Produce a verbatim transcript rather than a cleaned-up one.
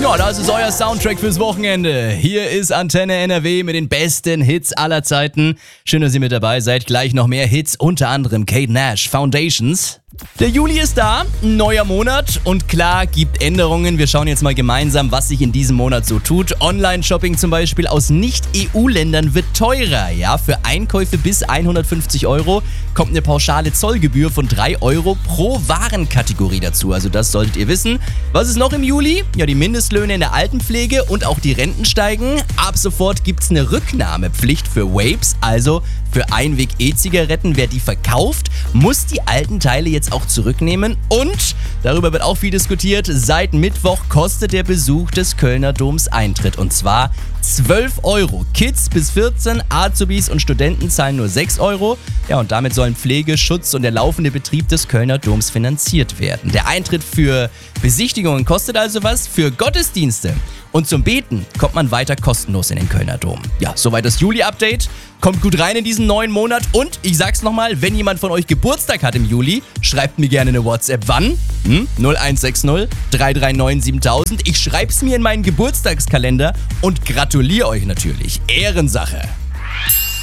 Ja, das ist euer Soundtrack fürs Wochenende. Hier ist Antenne N R W mit den besten Hits aller Zeiten. Schön, dass ihr mit dabei seid. Gleich noch mehr Hits, unter anderem Kate Nash, Foundations. Der Juli ist da, ein neuer Monat und klar, gibt Änderungen. Wir schauen jetzt mal gemeinsam, was sich in diesem Monat so tut. Online-Shopping zum Beispiel aus Nicht-E U-Ländern wird teurer. Ja, für Einkäufe bis hundertfünfzig Euro kommt eine pauschale Zollgebühr von drei Euro pro Warenkategorie dazu. Also das solltet ihr wissen. Was ist noch im Juli? Ja, die Mindestlöhne in der Altenpflege und auch die Renten steigen. Ab sofort gibt es eine Rücknahmepflicht für Vapes, also für Einweg-E-Zigaretten. Wer die verkauft, muss die alten Teile jetzt auch zurücknehmen. Und, darüber wird auch viel diskutiert, seit Mittwoch kostet der Besuch des Kölner Doms Eintritt. Und zwar zwölf Euro. Kids bis vierzehn, Azubis und Studenten zahlen nur sechs Euro. Ja, und damit sollen Pflege, Schutz und der laufende Betrieb des Kölner Doms finanziert werden. Der Eintritt für Besichtigungen kostet also was, für Gottesdienste und zum Beten kommt man weiter kostenlos in den Kölner Dom. Ja, soweit das Juli-Update. Kommt gut rein in diesen neuen Monat und ich sag's nochmal, wenn jemand von euch Geburtstag hat im Juli, schreibt mir gerne eine WhatsApp. Wann? Hm? null eins sechs null drei drei neun siebentausend. Ich schreib's mir in meinen Geburtstagskalender und gratuliere euch natürlich. Ehrensache.